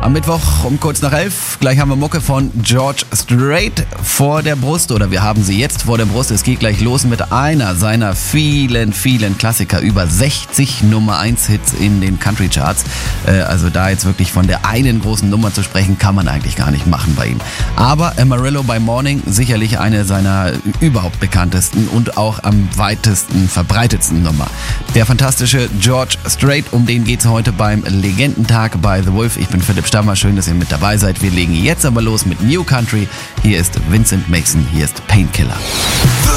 Am Mittwoch um kurz nach 11, gleich haben wir Mucke von George Strait vor der Brust, oder wir haben sie jetzt vor der Brust. Es geht gleich los mit einer seiner vielen Klassiker, über 60 Nummer 1 Hits in den Country Charts. Also da jetzt wirklich von der einen großen Nummer zu sprechen, kann man eigentlich gar nicht machen bei ihm. Aber Amarillo by Morning, sicherlich eine seiner überhaupt bekanntesten und auch am weitesten verbreitetsten Nummer. Der fantastische George Strait, um den geht's heute beim Legendentag bei The Wolf. Ich bin Philipp Stammer, schön, dass ihr mit dabei seid. Wir legen jetzt aber los mit New Country. Hier ist Vincent Mason, hier ist Painkiller.